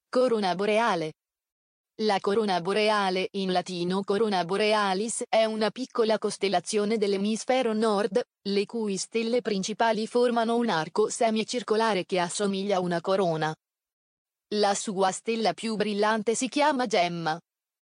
Corona boreale. La corona boreale, in latino Corona borealis, è una piccola costellazione dell'emisfero nord, le cui stelle principali formano un arco semicircolare che assomiglia a una corona. La sua stella più brillante si chiama Gemma.